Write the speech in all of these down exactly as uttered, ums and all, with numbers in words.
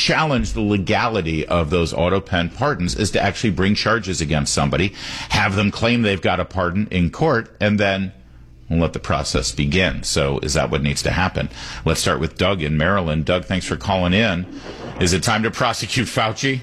challenge the legality of those auto pen pardons is to actually bring charges against somebody, have them claim they've got a pardon in court, and then we'll let the process begin. So is that what needs to happen? Let's start with Doug in Maryland. Doug, thanks for calling in. Is it time to prosecute Fauci?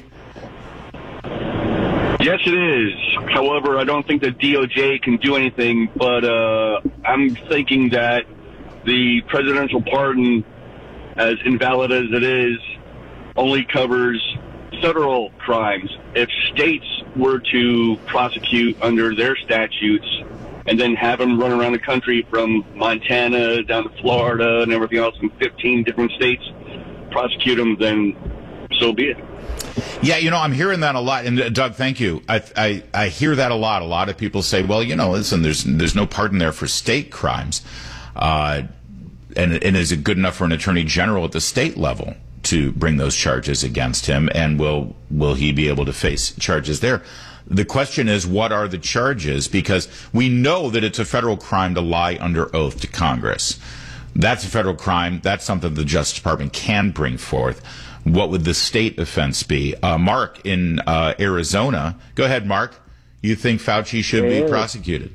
Yes, it is. However, I don't think the D O J can do anything, but uh, I'm thinking that the presidential pardon, as invalid as it is, only covers federal crimes. If states were to prosecute under their statutes and then have them run around the country from Montana down to Florida and everything else in fifteen different states, prosecute them, then so be it. Yeah, you know, I'm hearing that a lot. And, uh, Doug, thank you. I, I I hear that a lot. A lot of people say, well, you know, listen, there's there's no pardon there for state crimes. Uh, and, and is it good enough for an attorney general at the state level to bring those charges against him? And will will he be able to face charges there? The question is, what are the charges? Because we know that it's a federal crime to lie under oath to Congress. That's a federal crime. That's something the Justice Department can bring forth. What would the state offense be? Uh, Mark in uh, Arizona. Go ahead, Mark. You think Fauci should be prosecuted?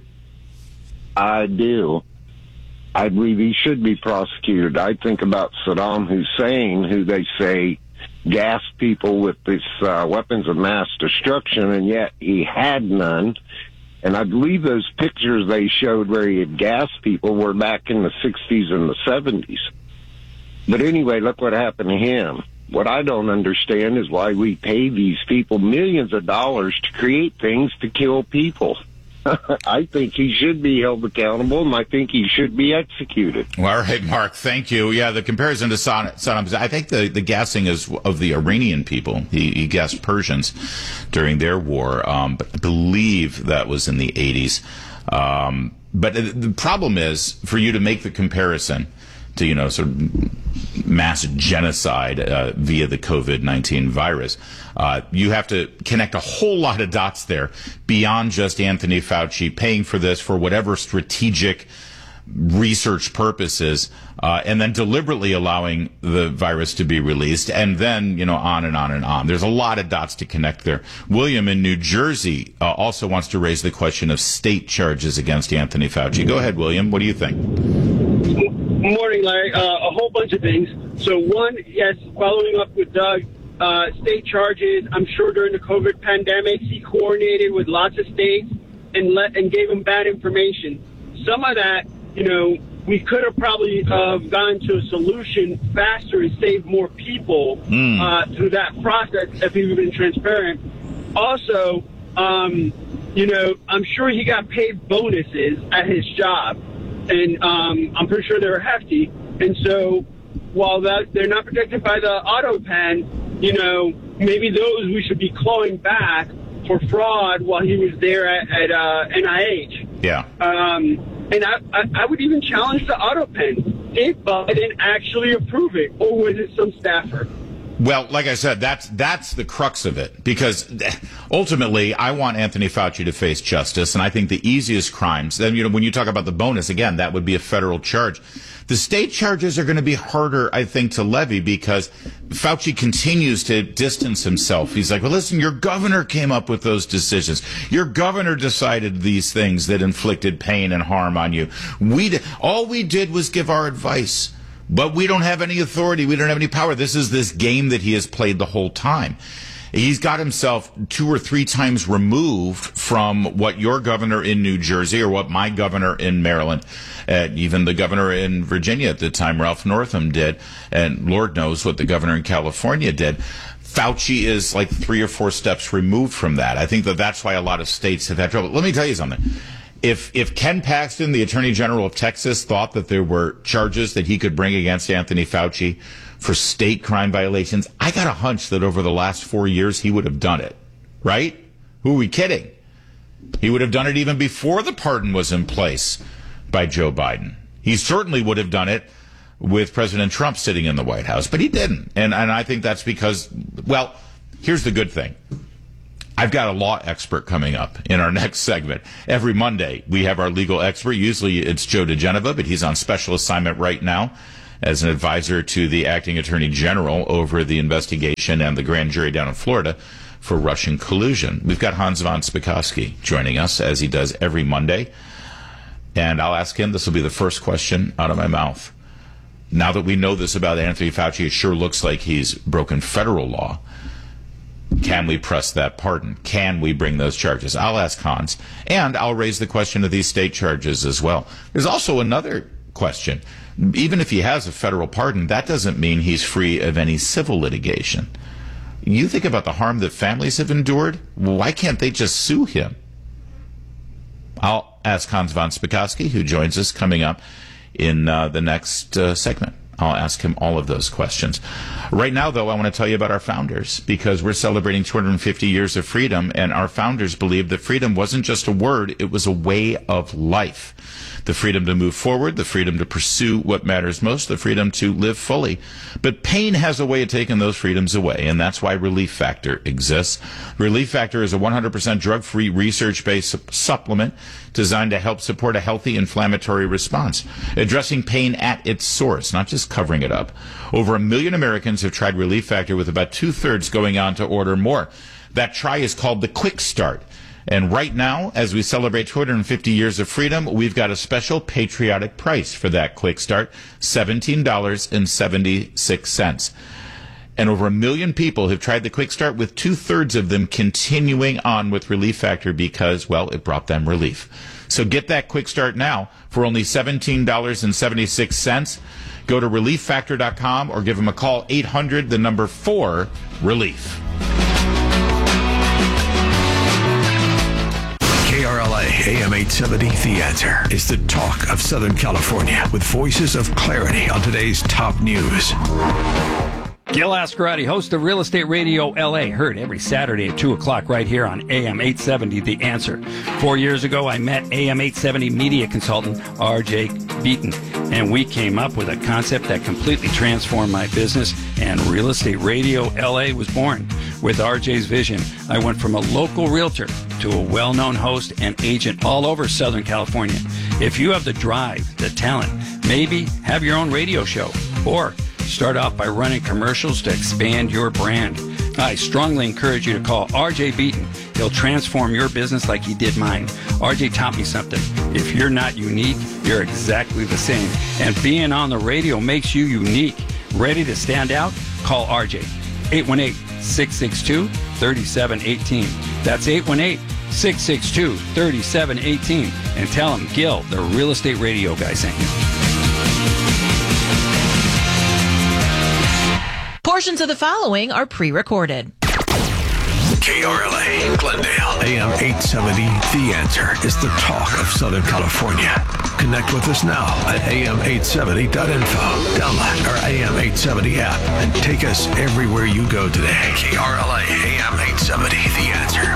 I do. I believe he should be prosecuted. I think about Saddam Hussein, who they say gassed people with these uh, weapons of mass destruction, and yet he had none. And I believe those pictures they showed where he had gassed people were back in the sixties and the seventies. But anyway, look what happened to him. What I don't understand is why we pay these people millions of dollars to create things to kill people. I think he should be held accountable, and I think he should be executed. Well, all right, Mark, thank you. Yeah, the comparison to Saddam, I think the, the gassing is of the Iranian people. He, he gassed Persians during their war, um, but I believe that was in the eighties. Um, but the problem is, for you to make the comparison to, you know, sort of mass genocide uh, via the COVID nineteen virus. Uh, you have to connect a whole lot of dots there beyond just Anthony Fauci paying for this for whatever strategic research purposes, uh, and then deliberately allowing the virus to be released, and then, you know, on and on and on. There's a lot of dots to connect there. William in New Jersey uh, also wants to raise the question of state charges against Anthony Fauci. Go ahead, William. What do you think? Morning, Larry. Uh, a whole bunch of things. So one, yes, following up with Doug, uh, state charges. I'm sure during the COVID pandemic, he coordinated with lots of states and let and gave them bad information. Some of that, you know, we could have probably uh, gone to a solution faster and saved more people mm. uh, through that process if he would have been transparent. Also, um, you know, I'm sure he got paid bonuses at his job. And um, I'm pretty sure they were hefty. And so while that they're not protected by the auto pen, you know, maybe those we should be clawing back for fraud while he was there at, at uh, N I H. Yeah. Um, and I, I, I would even challenge the auto pen. Did Biden actually approve it, or was it some staffer? Well, like I said, that's that's the crux of it, because ultimately I want Anthony Fauci to face justice, and I think the easiest crimes, then, you know, when you talk about the bonus, again, that would be a federal charge. The state charges are going to be harder, I think, to levy, because Fauci continues to distance himself. He's like, well, listen, your governor came up with those decisions. Your governor decided these things that inflicted pain and harm on you. We d- all we did was give our advice. But we don't have any authority. We don't have any power. This is this game that he has played the whole time. He's got himself two or three times removed from what your governor in New Jersey or what my governor in Maryland, uh, even the governor in Virginia at the time, Ralph Northam, did. And Lord knows what the governor in California did. Fauci is like three or four steps removed from that. I think that that's why a lot of states have had trouble. Let me tell you something. If if Ken Paxton, the Attorney General of Texas, thought that there were charges that he could bring against Anthony Fauci for state crime violations, I got a hunch that over the last four years he would have done it. Right? Who are we kidding? He would have done it even before the pardon was in place by Joe Biden. He certainly would have done it with President Trump sitting in the White House, but he didn't. And and I think that's because, well, here's the good thing. I've got a law expert coming up in our next segment. Every Monday, we have our legal expert. Usually it's Joe DeGeneva, but he's on special assignment right now. as an advisor to the acting attorney general over the investigation and the grand jury down in Florida for Russian collusion. We've got Hans von Spakovsky joining us, as he does every Monday. And I'll ask him, this will be the first question out of my mouth. Now that we know this about Anthony Fauci, it sure looks like he's broken federal law. Can we press that pardon? Can we bring those charges? I'll ask Hans. And I'll raise the question of these state charges as well. There's also another question. Even if he has a federal pardon, that doesn't mean he's free of any civil litigation. You think about the harm that families have endured. Why can't they just sue him? I'll ask Hans von Spakovsky, who joins us coming up in uh, the next uh, segment. I'll ask him all of those questions. Right now, though, I want to tell you about our founders, because we're celebrating two hundred fifty years of freedom, and our founders believed that freedom wasn't just a word, it was a way of life. The freedom to move forward, the freedom to pursue what matters most, the freedom to live fully. But pain has a way of taking those freedoms away, and that's why Relief Factor exists. Relief Factor is a one hundred percent drug-free, research-based supplement designed to help support a healthy inflammatory response, addressing pain at its source, not just covering it up. Over a million Americans have tried Relief Factor, with about two-thirds going on to order more. That try is called the Quick Start. And right now, as we celebrate two hundred fifty years of freedom, we've got a special patriotic price for that Quick Start, seventeen dollars and seventy-six cents. And over a million people have tried the Quick Start, with two-thirds of them continuing on with Relief Factor because, well, it brought them relief. So get that Quick Start now for only seventeen dollars and seventy-six cents. Go to relief factor dot com or give them a call, eight hundred, the number four, relief. K R L A A M eight seventy, The Answer is the talk of Southern California, with voices of clarity on today's top news. Gil Ascarati, host of Real Estate Radio L A, heard every Saturday at two o'clock right here on A M eight seventy, The Answer. Four years ago, I met A M eight seventy media consultant R J Beaton, and we came up with a concept that completely transformed my business, and Real Estate Radio L A was born. With R J's vision, I went from a local realtor to a well-known host and agent all over Southern California. If you have the drive, the talent, maybe have your own radio show, or start off by running commercials to expand your brand, I strongly encourage you to call R J Beaton. He'll transform your business like he did mine. R J taught me something. If you're not unique, you're exactly the same. And being on the radio makes you unique. Ready to stand out? Call R J. eight one eight, six six two, three seven one eight. That's eight one eight, six six two, three seven one eight. And tell him Gil, the Real Estate Radio guy, sent you. Portions of the following are pre-recorded. K R L A, Glendale, A M eight seventy, The Answer is the talk of Southern California. Connect with us now at A M eight seventy dot info. Download our A M eight seventy app and take us everywhere you go today. K R L A, A M eight seventy, The Answer.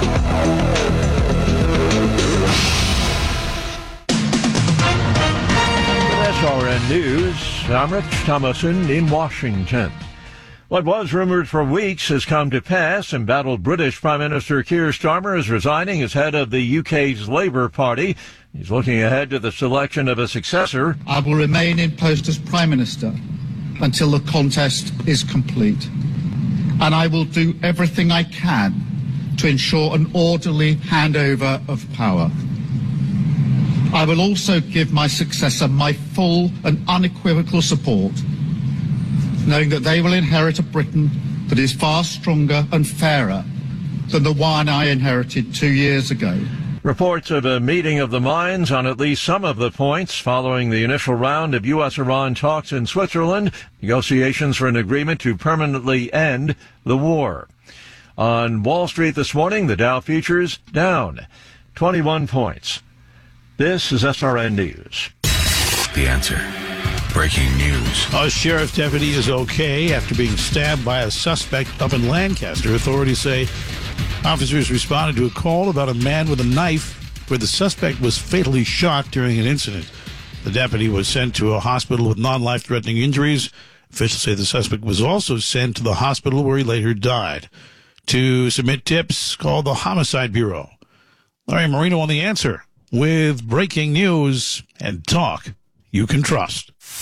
S R N News, I'm Rich Thomason in Washington. What was rumored for weeks has come to pass. Embattled British Prime Minister Keir Starmer is resigning as head of the U K's Labour Party. He's looking ahead to the selection of a successor. I will remain in post as Prime Minister until the contest is complete. And I will do everything I can to ensure an orderly handover of power. I will also give my successor my full and unequivocal support, knowing that they will inherit a Britain that is far stronger and fairer than the one I inherited two years ago. Reports of a meeting of the minds on at least some of the points following the initial round of U S Iran talks in Switzerland, negotiations for an agreement to permanently end the war. On Wall Street this morning, the Dow futures down twenty-one points. This is S R N News. The Answer. Breaking news. A sheriff's deputy is okay after being stabbed by a suspect up in Lancaster. Authorities say officers responded to a call about a man with a knife where the suspect was fatally shot during an incident. The deputy was sent to a hospital with non-life-threatening injuries. Officials say the suspect was also sent to the hospital where he later died. To submit tips, call the Homicide Bureau. Larry Marino on The Answer with breaking news and talk you can trust.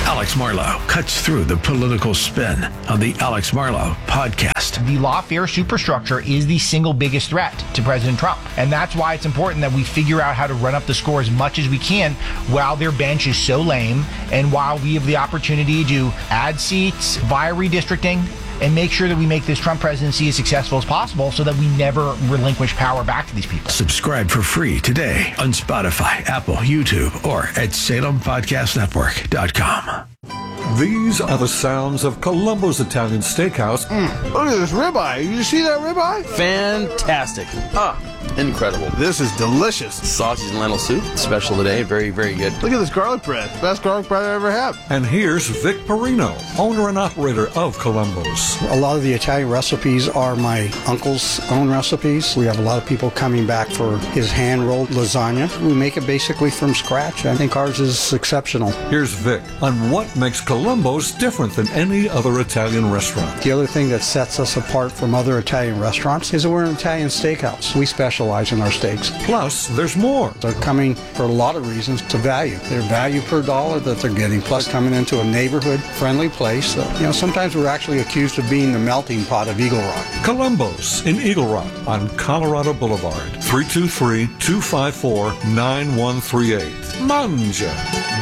Alex Marlow cuts through the political spin on the Alex Marlow podcast. The lawfare superstructure is the single biggest threat to President Trump. And that's why it's important that we figure out how to run up the score as much as we can while their bench is so lame and while we have the opportunity to add seats via redistricting and make sure that we make this Trump presidency as successful as possible so that we never relinquish power back to these people. Subscribe for free today on Spotify, Apple, YouTube, or at Salem Podcast Network dot com. These are the sounds of Columbo's Italian Steakhouse. Mm, look at this ribeye. You see that ribeye? Fantastic. Ah, incredible. This is delicious. Sausage and lentil soup, special today. Very, very good. Look at this garlic bread. Best garlic bread I ever had. And here's Vic Perino, owner and operator of Columbo's. A lot of the Italian recipes are my uncle's own recipes. We have a lot of people coming back for his hand-rolled lasagna. We make it basically from scratch. I think ours is exceptional. Here's Vic on what makes Columbo's different than any other Italian restaurant. The other thing that sets us apart from other Italian restaurants is that we're an Italian steakhouse. We specialize in our steaks. Plus, there's more. They're coming for a lot of reasons to value. Their value per dollar that they're getting, plus coming into a neighborhood-friendly place. So, you know, sometimes we're actually accused of being the melting pot of Eagle Rock. Columbo's in Eagle Rock on Colorado Boulevard. three two three, two five four, nine one three eight. Manja.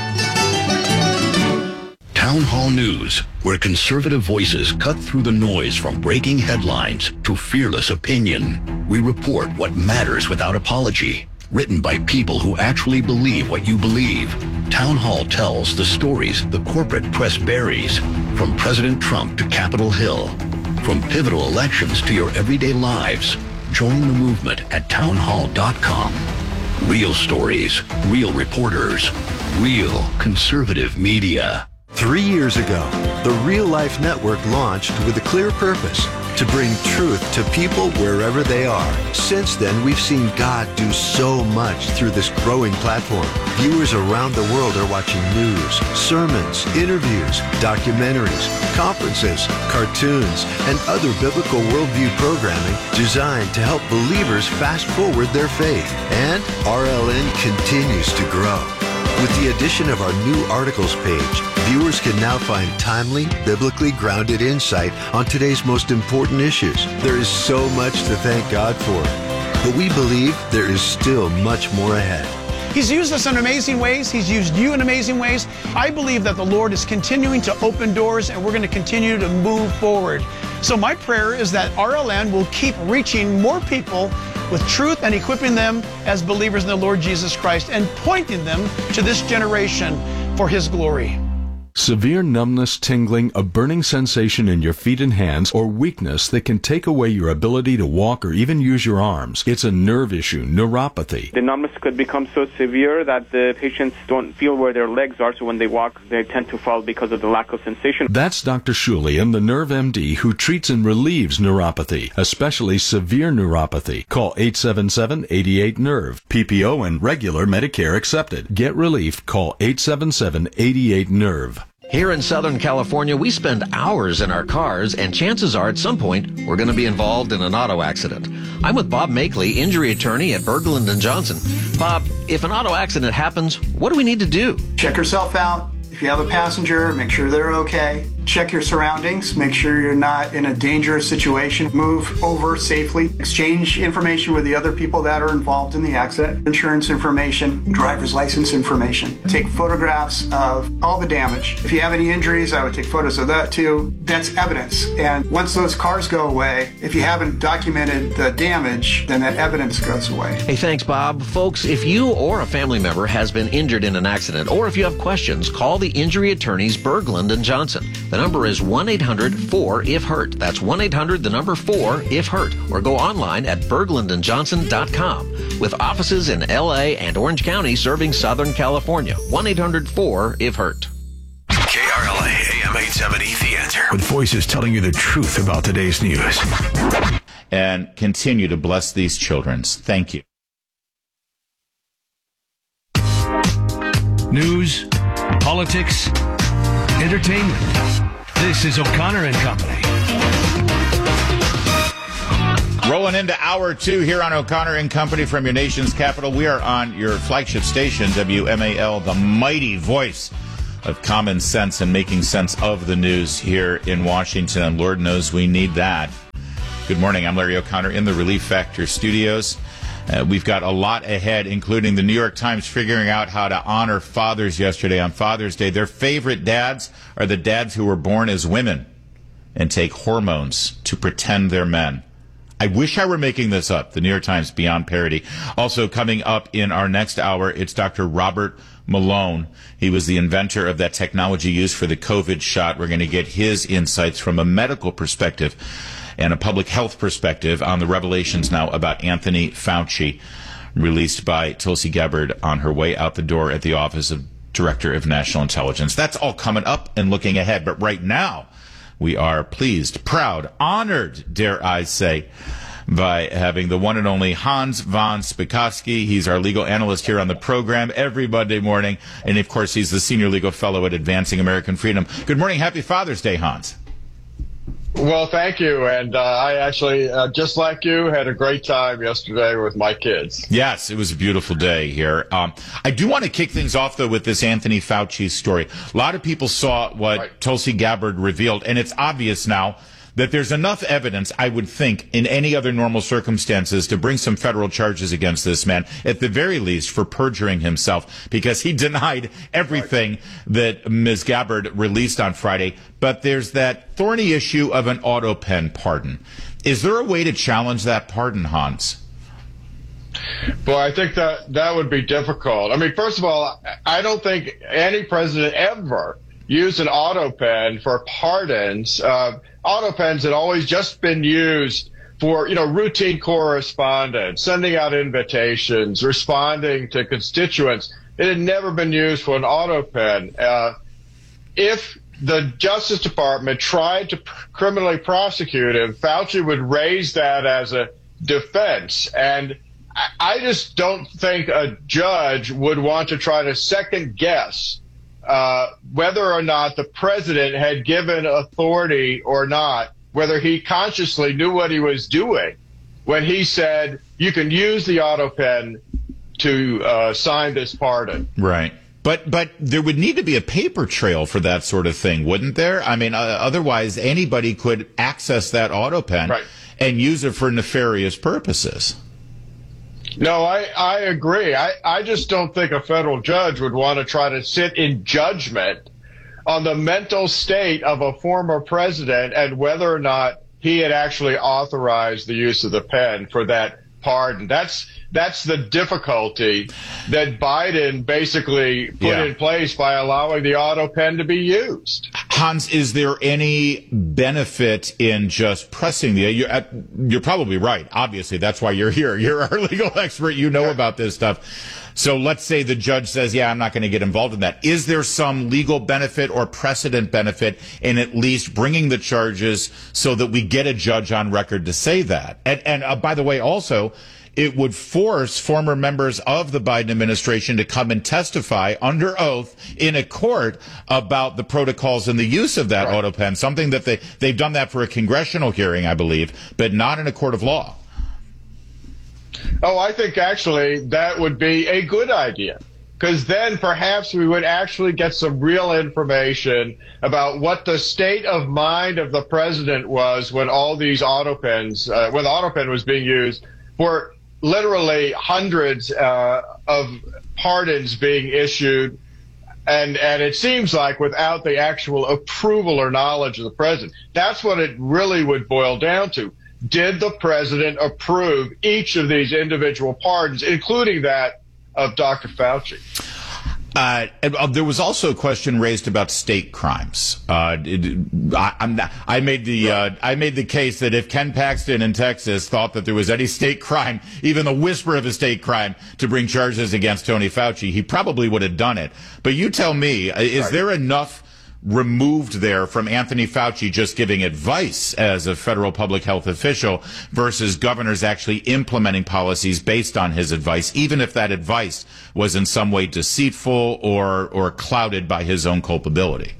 Town Hall News, where conservative voices cut through the noise from breaking headlines to fearless opinion. We report what matters without apology. Written by people who actually believe what you believe. Town Hall tells the stories the corporate press buries, from President Trump to Capitol Hill, from pivotal elections to your everyday lives. Join the movement at town hall dot com. Real stories, real reporters, real conservative media. Three years ago, the Real Life Network launched with a clear purpose: to bring truth to people wherever they are. Since then, we've seen God do so much through this growing platform. Viewers around the world are watching news, sermons, interviews, documentaries, conferences, cartoons, and other biblical worldview programming designed to help believers fast forward their faith. And R L N continues to grow. With the addition of our new articles page, viewers can now find timely, biblically grounded insight on today's most important issues. There is so much to thank God for, but we believe there is still much more ahead. He's used us in amazing ways. He's used you in amazing ways. I believe that the Lord is continuing to open doors, and we're going to continue to move forward. So my prayer is that R L N will keep reaching more people with truth and equipping them as believers in the Lord Jesus Christ and pointing them to this generation for His glory. Severe numbness, tingling, a burning sensation in your feet and hands, or weakness that can take away your ability to walk or even use your arms. It's a nerve issue, neuropathy. The numbness could become so severe that the patients don't feel where their legs are, so when they walk, they tend to fall because of the lack of sensation. That's Doctor Shulian, the Nerve M D, who treats and relieves neuropathy, especially severe neuropathy. Call eight seven seven, eight eight, nerve. P P O and regular Medicare accepted. Get relief. Call eight seven seven, eight eight, nerve. Here in Southern California, we spend hours in our cars, and chances are at some point we're going to be involved in an auto accident. I'm with Bob Makeley, injury attorney at Berglund and Johnson. Bob, if an auto accident happens, what do we need to do? Check yourself out. If you have a passenger, make sure they're okay. Check your surroundings. Make sure you're not in a dangerous situation. Move over safely. Exchange information with the other people that are involved in the accident. Insurance information, driver's license information. Take photographs of all the damage. If you have any injuries, I would take photos of that too. That's evidence. And once those cars go away, if you haven't documented the damage, then that evidence goes away. Hey, thanks, Bob. Folks, if you or a family member has been injured in an accident, or if you have questions, call the injury attorneys Berglund and Johnson. The number is one eight hundred, four, if hurt. That's one eight hundred, the number four, if hurt. Or go online at berglund and johnson dot com. With offices in L A and Orange County serving Southern California. one eight hundred, four, if hurt. K R L A, A M eight seventy, The Answer. With voices telling you the truth about today's news. And continue to bless these children. Thank you. News, politics, entertainment. This is O'Connor and Company. Rolling into hour two here on O'Connor and Company from your nation's capital. We are on your flagship station, W M A L, the mighty voice of common sense and making sense of the news here in Washington. And Lord knows we need that. Good morning. I'm Larry O'Connor in the Relief Factor studios. Uh, we've got a lot ahead, including the New York Times figuring out how to honor fathers yesterday on Father's Day. Their favorite dads are the dads who were born as women and take hormones to pretend they're men. I wish I were making this up. The New York Times beyond parody. Also coming up in our next hour, it's Doctor Robert Malone. He was the inventor of that technology used for the COVID shot. We're going to get his insights from a medical perspective and a public health perspective on the revelations now about Anthony Fauci, released by Tulsi Gabbard on her way out the door at the Office of Director of National Intelligence. That's all coming up and looking ahead. But right now, we are pleased, proud, honored, dare I say, by having the one and only Hans von Spakovsky. He's our legal analyst here on the program every Monday morning. And, of course, he's the senior legal fellow at Advancing American Freedom. Good morning. Happy Father's Day, Hans. Well, thank you. And uh, I actually, uh, just like you, had a great time yesterday with my kids. Yes, it was a beautiful day here. Um, I do want to kick things off, though, with this Anthony Fauci story. A lot of people saw what right. Tulsi Gabbard revealed, and it's obvious now that there's enough evidence, I would think, in any other normal circumstances to bring some federal charges against this man, at the very least for perjuring himself, because he denied everything right. that Miz Gabbard released on Friday. But there's that thorny issue of an auto pen pardon. Is there a way to challenge that pardon, Hans? Well, I think that that would be difficult. I mean, first of all, I don't think any president ever used an auto pen for pardons. Uh, auto pens had always just been used for, you know, routine correspondence, sending out invitations, responding to constituents. It had never been used for an auto pen. Uh, if the Justice Department tried to pr- criminally prosecute him, Fauci would raise that as a defense. And I, I just don't think a judge would want to try to second guess Uh, whether or not the president had given authority or not, whether he consciously knew what he was doing when he said, you can use the auto pen to uh, sign this pardon. Right. But but there would need to be a paper trail for that sort of thing, wouldn't there? I mean, uh, otherwise anybody could access that auto pen right. and use it for nefarious purposes. No, I, I agree. I, I just don't think a federal judge would want to try to sit in judgment on the mental state of a former president and whether or not he had actually authorized the use of the pen for that pardon. That's that's the difficulty that Biden basically put yeah. in place by allowing the auto pen to be used. Hans, is there any benefit in just pressing the, you're, you're probably right. Obviously, that's why you're here. You're our legal expert. You know yeah. about this stuff. So let's say the judge says, yeah, I'm not going to get involved in that. Is there some legal benefit or precedent benefit in at least bringing the charges so that we get a judge on record to say that? And, and uh, by the way, also, it would force former members of the Biden administration to come and testify under oath in a court about the protocols and the use of that right. auto pen, something that they, they've done that for a congressional hearing, I believe, but not in a court of law. Oh, I think actually that would be a good idea, because then perhaps we would actually get some real information about what the state of mind of the president was when all these auto pens, uh, when the auto pen was being used for literally hundreds uh, of pardons being issued. And and it seems like without the actual approval or knowledge of the president. That's what it really would boil down to. Did the president approve each of these individual pardons, including that of Doctor Fauci? Uh, uh, there was also a question raised about state crimes. Uh, it, I, I'm not, I made the uh, I made the case that if Ken Paxton in Texas thought that there was any state crime, even the whisper of a state crime, to bring charges against Tony Fauci, he probably would have done it. But you tell me, is right. there enough removed there from Anthony Fauci just giving advice as a federal public health official versus governors actually implementing policies based on his advice, even if that advice was in some way deceitful or or clouded by his own culpability?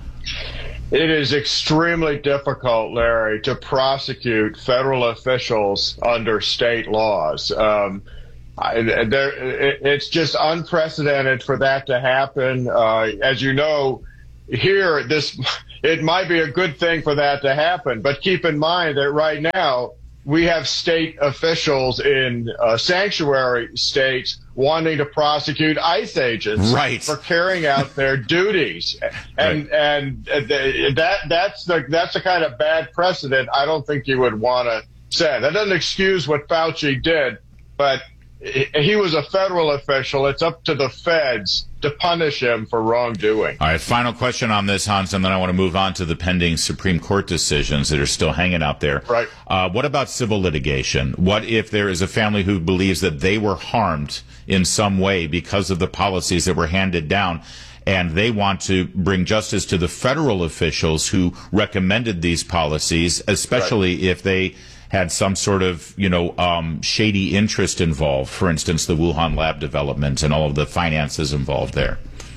It is extremely difficult, Larry, to prosecute federal officials under state laws. Um, I, there, it's just unprecedented for that to happen. Uh, as you know, here, this it might be a good thing for that to happen, but keep in mind that right now we have state officials in uh, sanctuary states wanting to prosecute ICE agents right. for carrying out their duties, and right. and that that's the that's the kind of bad precedent I don't think you would want to set. That doesn't excuse what Fauci did, but he was a federal official. It's up to the feds to punish him for wrongdoing. All right, final question on this, Hans, and then I want to move on to the pending Supreme Court decisions that are still hanging out there. Right. Uh, what about civil litigation? What if there is a family who believes that they were harmed in some way because of the policies that were handed down, and they want to bring justice to the federal officials who recommended these policies, especially right. if they had some sort of, you know, um, shady interest involved, for instance, the Wuhan lab development and all of the finances involved there?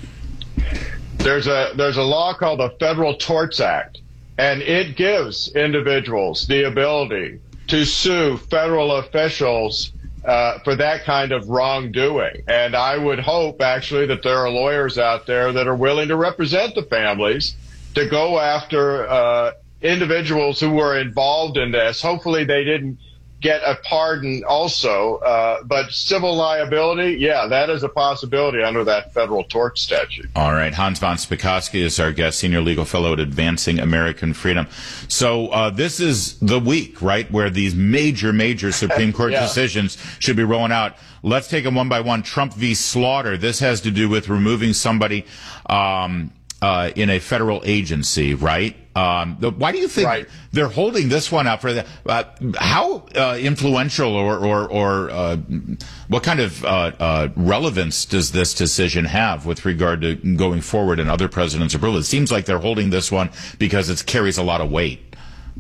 There's a there's a law called the Federal Torts Act, and it gives individuals the ability to sue federal officials uh, for that kind of wrongdoing. And I would hope, actually, that there are lawyers out there that are willing to represent the families to go after uh individuals who were involved in this. Hopefully they didn't get a pardon also, uh, but civil liability, yeah, that is a possibility under that federal tort statute. All right. Hans von Spakovsky is our guest, senior legal fellow at Advancing American Freedom. So uh, this is the week, right, where these major, major Supreme Court yeah. decisions should be rolling out. Let's take them one by one. Trump v. Slaughter. This has to do with removing somebody um, uh, in a federal agency, right? Um, why do you think right. they're holding this one up for that? Uh, how uh, influential or or, or uh, what kind of uh, uh, relevance does this decision have with regard to going forward and other presidents' approval? It seems like they're holding this one because it carries a lot of weight.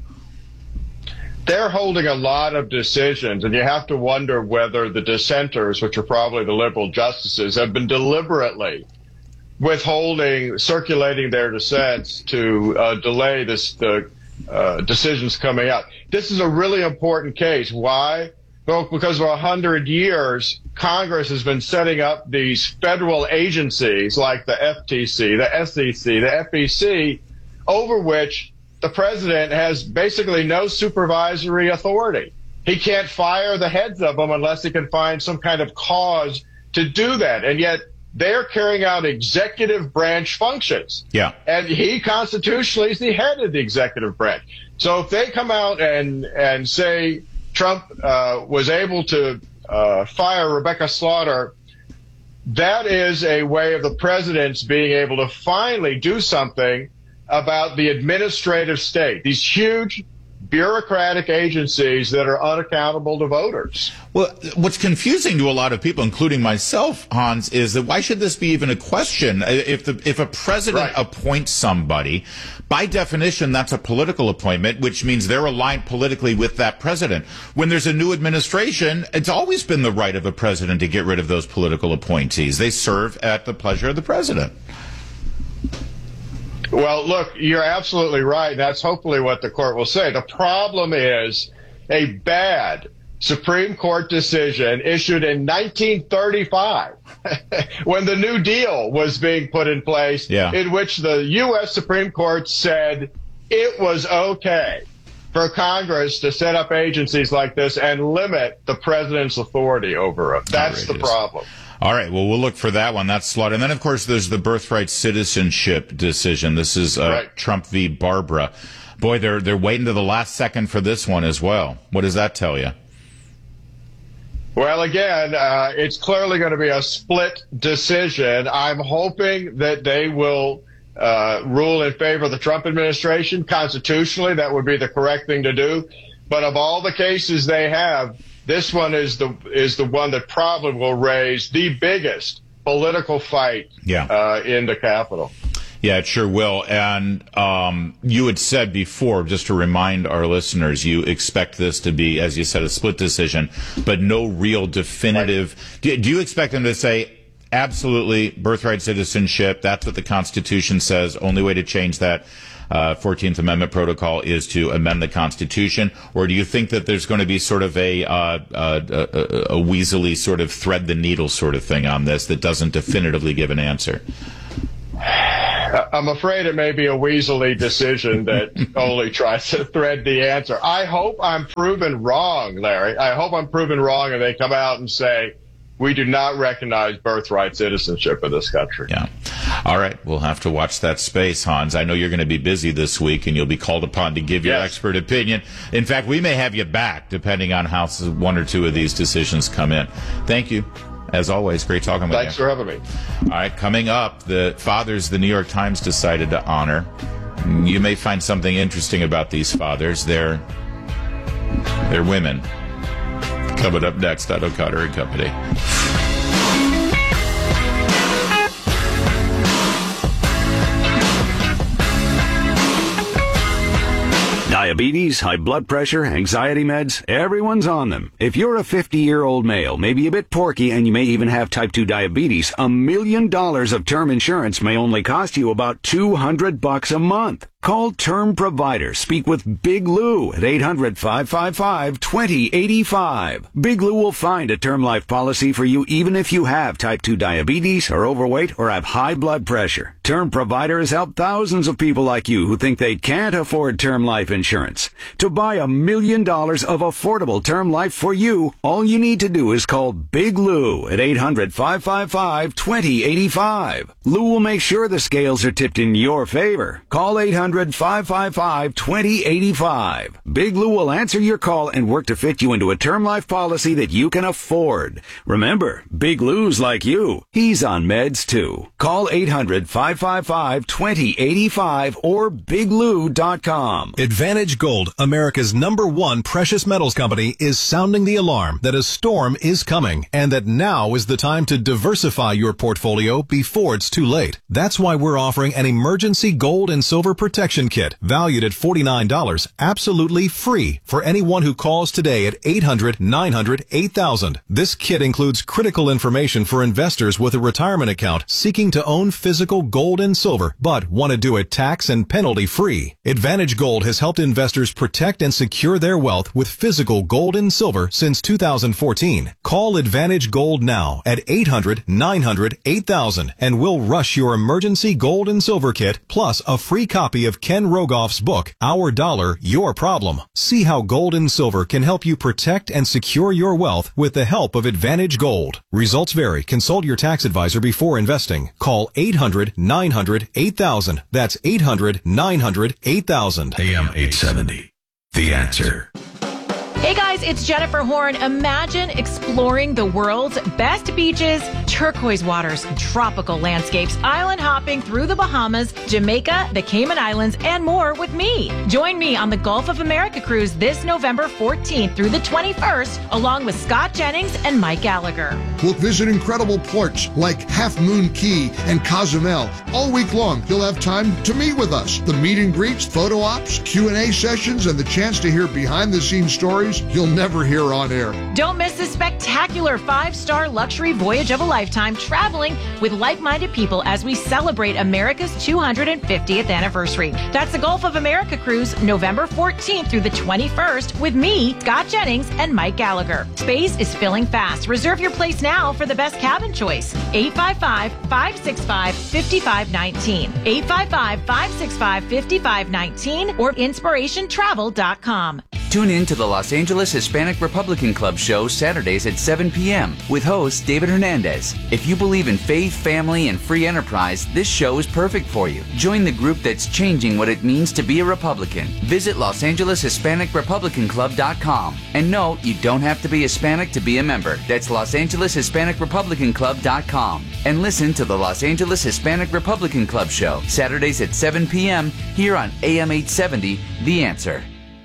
They're holding a lot of decisions, and you have to wonder whether the dissenters, which are probably the liberal justices, have been deliberately withholding, circulating their dissents to uh, delay this the uh, decisions coming out. This is a really important case. Why? Well, because for a hundred years, Congress has been setting up these federal agencies like the F T C, the S E C, the F E C, over which the president has basically no supervisory authority. He can't fire the heads of them unless he can find some kind of cause to do that. And yet, they're carrying out executive branch functions. Yeah. And he constitutionally is the head of the executive branch. So if they come out and, and say Trump uh, was able to uh, fire Rebecca Slaughter, that is a way of the president's being able to finally do something about the administrative state, these huge bureaucratic agencies that are unaccountable to voters. Well, what's confusing to a lot of people, including myself, Hans, is that why should this be even a question? If the if a president right. appoints somebody, by definition, that's a political appointment, which means they're aligned politically with that president. When there's a new administration, it's always been the right of a president to get rid of those political appointees. They serve at the pleasure of the president. Well, look, you're absolutely right. That's hopefully what the court will say. The problem is a bad Supreme Court decision issued in nineteen thirty-five when the New Deal was being put in place, yeah. in which the U S Supreme Court said it was okay for Congress to set up agencies like this and limit the president's authority over it. That's Outrageous. the problem. All right, well, we'll look for that one. That's Slaughter. And then, of course, there's the birthright citizenship decision. This is uh, right. Trump v. Barbara. Boy, they're they're waiting to the last second for this one as well. What does that tell you? Well, again, uh, it's clearly going to be a split decision. I'm hoping that they will uh, rule in favor of the Trump administration. Constitutionally, that would be the correct thing to do. But of all the cases they have, this one is the is the one that probably will raise the biggest political fight yeah. uh, in the Capitol. Yeah, it sure will. And um, you had said before, just to remind our listeners, you expect this to be, as you said, a split decision, but no real definitive. Right. Do, do you expect them to say, absolutely, birthright citizenship, that's what the Constitution says. Only way to change that uh, fourteenth Amendment protocol is to amend the Constitution? Or do you think that there's going to be sort of a, uh, uh, a, a, a weaselly sort of thread the needle sort of thing on this that doesn't definitively give an answer? I'm afraid it may be a weaselly decision that only tries to thread the answer. I hope I'm proven wrong, Larry. I hope I'm proven wrong and they come out and say, we do not recognize birthright citizenship in this country. Yeah. All right. We'll have to watch that space, Hans. I know you're going to be busy this week and you'll be called upon to give your yes. expert opinion. In fact, we may have you back depending on how one or two of these decisions come in. Thank you. As always, great talking with Thanks you. Thanks for having me. All right, coming up, the fathers the New York Times decided to honor. You may find something interesting about these fathers. They're, they're women. Coming up next on O'Connor and Company. Diabetes, high blood pressure, anxiety meds, everyone's on them. If you're a fifty-year-old male, maybe a bit porky, and you may even have type two diabetes, a million dollars of term insurance may only cost you about two hundred bucks a month. Call Term Provider. Speak with Big Lou at eight hundred, five five five, two zero eight five. Big Lou will find a term life policy for you even if you have type two diabetes, are overweight, or have high blood pressure. Term Provider has helped thousands of people like you who think they can't afford term life insurance. To buy a million dollars of affordable term life for you, all you need to do is call Big Lou at eight hundred, five five five, two zero eight five. Lou will make sure the scales are tipped in your favor. Call eight hundred, five five five, two zero eight five. Big Lou will answer your call and work to fit you into a term life policy that you can afford. Remember, Big Lou's like you. He's on meds too. Call eight hundred, five five five, two zero eight five or big lou dot com. Advantage Gold, America's number one precious metals company, is sounding the alarm that a storm is coming and that now is the time to diversify your portfolio before it's too late. That's why we're offering an emergency gold and silver protection kit valued at forty-nine dollars, absolutely free for anyone who calls today at eight hundred, nine hundred, eight thousand. This kit includes critical information for investors with a retirement account seeking to own physical gold and silver, but want to do it tax and penalty free. Advantage Gold has helped investors protect and secure their wealth with physical gold and silver since two thousand fourteen. Call Advantage Gold now at eight hundred, nine hundred, eight thousand and we'll rush your emergency gold and silver kit plus a free copy of Ken Rogoff's book, Our Dollar, Your Problem. See how gold and silver can help you protect and secure your wealth with the help of Advantage Gold. Results vary. Consult your tax advisor before investing. Call eight hundred, nine hundred, eight thousand. That's eight hundred, nine hundred, eight thousand. A M eight seventy. The Answer. Hey guys, it's Jennifer Horn. Imagine exploring the world's best beaches, turquoise waters, tropical landscapes, island hopping through the Bahamas, Jamaica, the Cayman Islands, and more with me. Join me on the Gulf of America cruise this November fourteenth through the twenty-first, along with Scott Jennings and Mike Gallagher. We'll visit incredible ports like Half Moon Key and Cozumel. All week long, you'll have time to meet with us. The meet and greets, photo ops, Q and A sessions, and the chance to hear behind-the-scenes stories you'll never hear on air. Don't miss this spectacular five-star luxury voyage of a lifetime, traveling with like-minded people as we celebrate America's two hundred fiftieth anniversary. That's the Gulf of America cruise, November fourteenth through the twenty-first, with me, Scott Jennings, and Mike Gallagher. Space is filling fast. Reserve your place now for the best cabin choice. eight five five, five six five, five five one nine. eight five five, five six five, five five one nine or inspiration travel dot com. Tune in to the Los Angeles Hispanic Republican Club show Saturdays at seven p.m. with host David Hernandez. If you believe in faith, family, and free enterprise, this show is perfect for you. Join the group that's changing what it means to be a Republican. Visit Los Angeles Hispanic Republican Club dot com. And no, you don't have to be Hispanic to be a member. That's Los Angeles Hispanic Republican Club dot com. And listen to the Los Angeles Hispanic Republican Club show Saturdays at seven p.m. here on A M eight seventy, The Answer.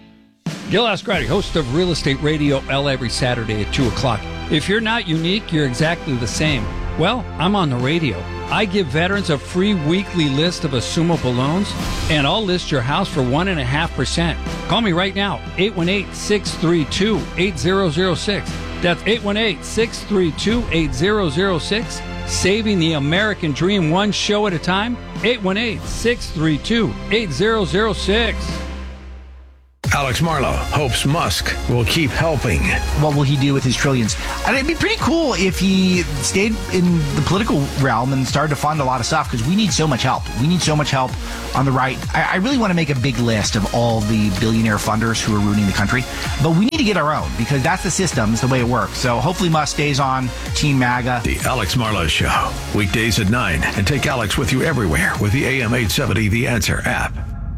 Gil Ascarati, host of Real Estate Radio L A every Saturday at two o'clock. If you're not unique, you're exactly the same. Well, I'm on the radio. I give veterans a free weekly list of assumable loans, and I'll list your house for one point five percent. Call me right now, eight one eight, six three two, eight zero zero six. That's eight one eight, six three two, eight zero zero six. Saving the American Dream one show at a time. eight one eight, six three two, eight zero zero six. Alex Marlow hopes Musk will keep helping. What will he do with his trillions? And it'd be pretty cool if he stayed in the political realm and started to fund a lot of stuff, because we need so much help. We need so much help on the right. I, I really want to make a big list of all the billionaire funders who are ruining the country, but we need to get our own, because that's the system, it's the way it works. So hopefully Musk stays on Team MAGA. The Alex Marlow Show, weekdays at nine, and take Alex with you everywhere with the A M eight seventy The Answer app.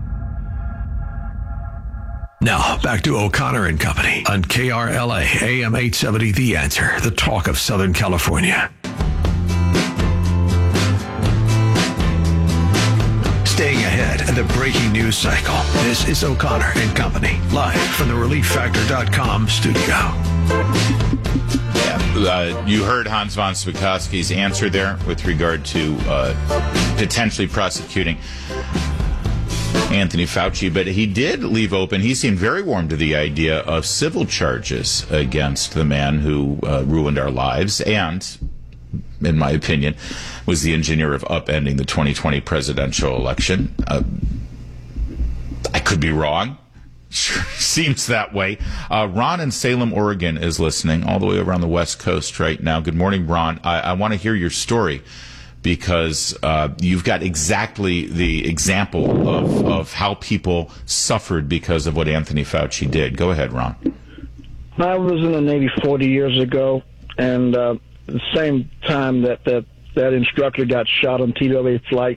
Now, back to O'Connor and Company on K R L A, A M eight seventy The Answer, the talk of Southern California. Staying ahead of the breaking news cycle, this is O'Connor and Company, live from the relief factor dot com studio. Yeah, uh, you heard Hans von Spakovsky's answer there with regard to uh, potentially prosecuting Anthony Fauci, but he did leave open, he seemed very warm to the idea of civil charges against the man who uh, ruined our lives and, in my opinion, was the engineer of upending the twenty twenty presidential election. Uh, I could be wrong. Sure seems that way. Uh, Ron in Salem, Oregon is listening all the way over on the West Coast right now. Good morning, Ron. I, I want to hear your story, because uh, you've got exactly the example of, of how people suffered because of what Anthony Fauci did. Go ahead, Ron. I was in the Navy forty years ago, and uh, the same time that, that that instructor got shot on T W A flight,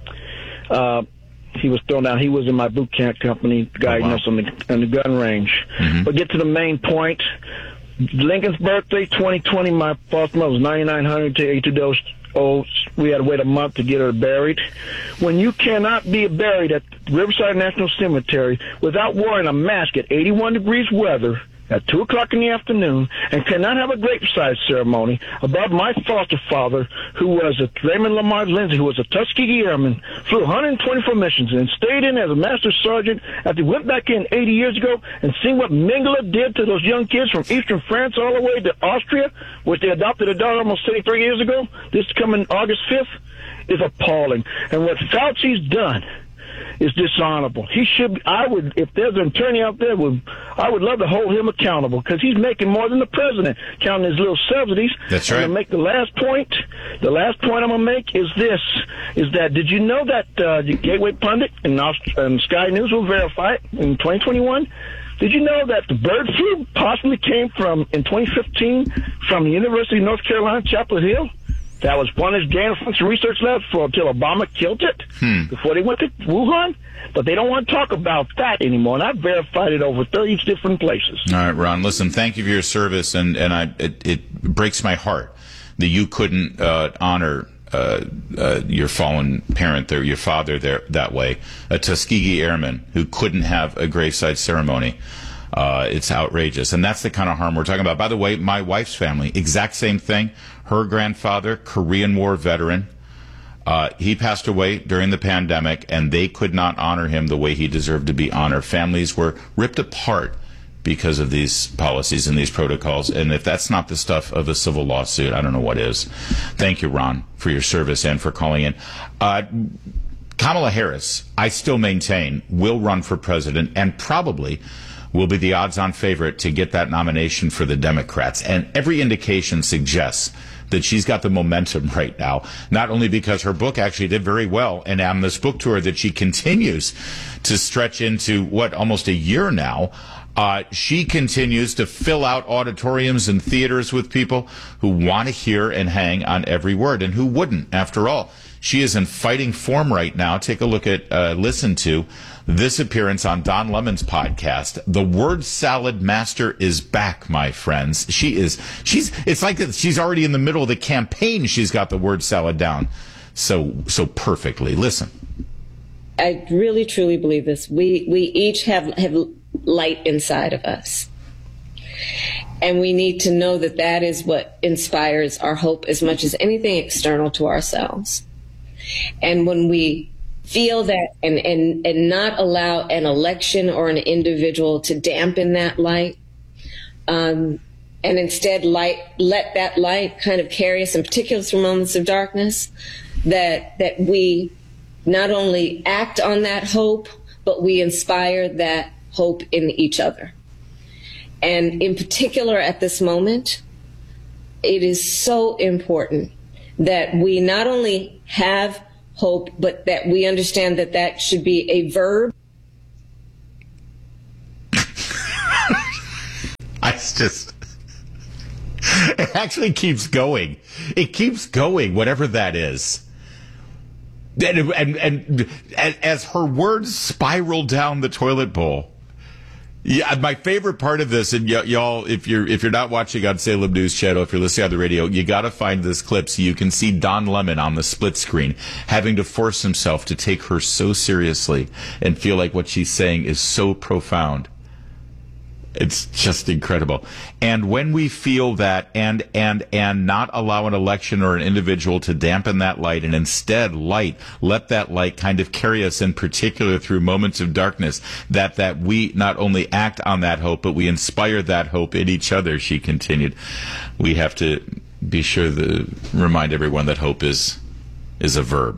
uh, he was thrown down. He was in my boot camp company, guiding us on the, on the gun range. Mm-hmm. But get to the main point. Lincoln's birthday, twenty twenty, my father was ninety-nine hundred to eighty-two days old. We had to wait a month to get her buried. When you cannot be buried at Riverside National Cemetery without wearing a mask at eighty-one degrees weather at two o'clock in the afternoon, and cannot have a graveside ceremony above my foster father, who was a Raymond Lamar Lindsay, who was a Tuskegee Airman, flew one hundred twenty-four missions and stayed in as a master sergeant after he went back in eighty years ago, and seen what Mengele did to those young kids from eastern France all the way to Austria, which they adopted a daughter almost thirty-three years ago, this coming August fifth, is appalling. And what Fauci's done is dishonorable. He should. I would, if there's an attorney out there, would I would love to hold him accountable, because he's making more than the president, counting his little subsidies. That's right. And to make the last point, the last point I'm gonna make is this: is that did you know that uh, the Gateway Pundit and, Aust- and Sky News will verify it in twenty twenty-one? Did you know that the bird flu possibly came from in twenty fifteen from the University of North Carolina, Chapel Hill? That was one of his gain of function research labs for until Obama killed it hmm. before they went to Wuhan. But they don't want to talk about that anymore, and I've verified it over thirty different places. All right, Ron, listen, thank you for your service, and, and I, it, it breaks my heart that you couldn't uh, honor uh, uh, your fallen parent there, your father there that way, a Tuskegee Airman who couldn't have a graveside ceremony. Uh, it's outrageous. And that's the kind of harm we're talking about. By the way, my wife's family, exact same thing. Her grandfather, Korean War veteran, uh, he passed away during the pandemic, and they could not honor him the way he deserved to be honored. Families were ripped apart because of these policies and these protocols. And if that's not the stuff of a civil lawsuit, I don't know what is. Thank you, Ron, for your service and for calling in. Uh, Kamala Harris, I still maintain, will run for president, and probably will be the odds-on favorite to get that nomination for the Democrats. And every indication suggests that she's got the momentum right now, not only because her book actually did very well, and on this book tour that she continues to stretch into, what, almost a year now, uh, she continues to fill out auditoriums and theaters with people who want to hear and hang on every word, and who wouldn't, after all. She is in fighting form right now. Take a look at, uh, listen to this appearance on Don Lemon's podcast. The word salad master is back, my friends. She is, she's, it's like she's already in the middle of the campaign. She's got the word salad down so, so perfectly. Listen. I really, truly believe this. We, we each have, have light inside of us. And we need to know that that is what inspires our hope as much as anything external to ourselves. And when we feel that and, and, and not allow an election or an individual to dampen that light, um, and instead light, let that light kind of carry us in particular through moments of darkness, that, that we not only act on that hope, but we inspire that hope in each other. And in particular at this moment, it is so important that we not only have hope, but that we understand that that should be a verb. I just, it actually keeps going. It keeps going, whatever that is. And, and, and, and as her words spiral down the toilet bowl. Yeah, my favorite part of this, and y- y'all, if you're if you're not watching on Salem News Channel, if you're listening on the radio, you got to find this clip so you can see Don Lemon on the split screen having to force himself to take her so seriously and feel like what she's saying is so profound. It's just incredible. And when we feel that and, and, and not allow an election or an individual to dampen that light and instead light, let that light kind of carry us in particular through moments of darkness, that, that we not only act on that hope, but we inspire that hope in each other, she continued. We have to be sure to remind everyone that hope is, is a verb.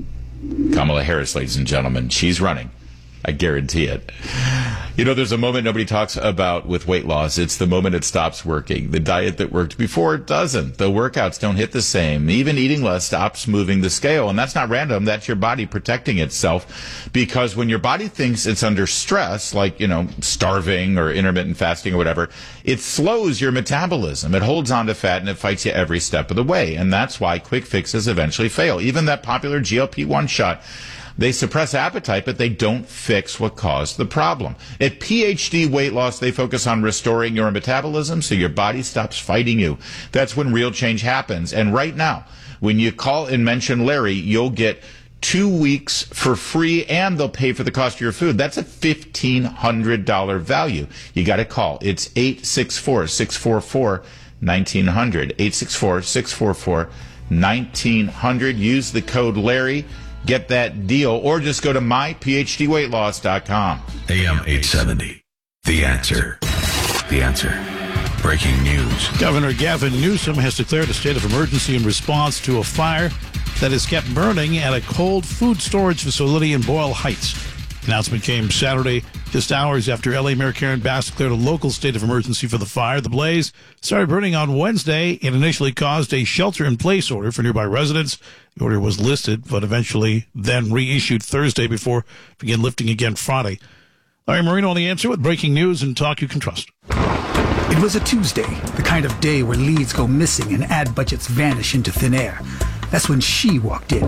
Kamala Harris, ladies and gentlemen, she's running. I guarantee it. You know, there's a moment nobody talks about with weight loss. It's the moment it stops working. The diet that worked before doesn't. The workouts don't hit the same. Even eating less stops moving the scale. And that's not random. That's your body protecting itself. Because when your body thinks it's under stress, like, you know, starving or intermittent fasting or whatever, it slows your metabolism. It holds on to fat and it fights you every step of the way. And that's why quick fixes eventually fail. Even that popular G L P one shot, they suppress appetite, but they don't fix what caused the problem. At P H D Weight Loss, they focus on restoring your metabolism so your body stops fighting you. That's when real change happens. And right now, when you call and mention Larry, you'll get two weeks for free, and they'll pay for the cost of your food. That's a fifteen hundred dollars value. You got to call. It's eight six four, six four four, one nine zero zero, eight six four, six four four, one nine zero zero. Use the code Larry. Get that deal, or just go to my p h d weight loss dot com. A M eight seventy. The Answer. The Answer. Breaking news. Governor Gavin Newsom has declared a state of emergency in response to a fire that has kept burning at a cold food storage facility in Boyle Heights. The announcement came Saturday, just hours after L A Mayor Karen Bass declared a local state of emergency for the fire. The blaze started burning on Wednesday and initially caused a shelter-in-place order for nearby residents. The order was listed, but eventually then reissued Thursday before began lifting again Friday. Larry Marino on The Answer with breaking news and talk you can trust. It was a Tuesday, the kind of day where leads go missing and ad budgets vanish into thin air. That's when she walked in.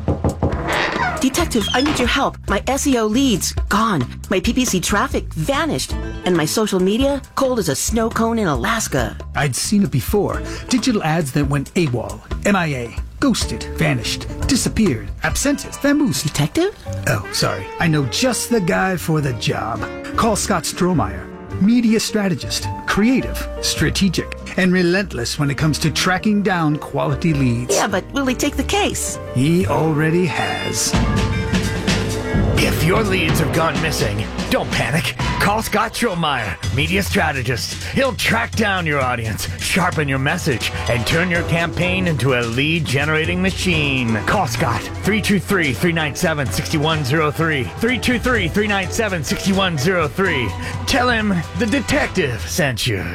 Detective, I need your help. My S E O leads, gone. My P P C traffic, vanished. And my social media, cold as a snow cone in Alaska. I'd seen it before. Digital ads that went AWOL, M I A, ghosted, vanished, disappeared, absented, vamoosed. Detective? Oh, sorry. I know just the guy for the job. Call Scott Strohmeyer. Media strategist, creative, strategic, and relentless when it comes to tracking down quality leads. Yeah, but will he take the case? He already has. If your leads have gone missing, don't panic. Call Scott Strohmeyer, media strategist. He'll track down your audience, sharpen your message, and turn your campaign into a lead-generating machine. Call Scott, three two three, three nine seven, six one zero three, three two three, three nine seven, six one zero three. Tell him the detective sent you.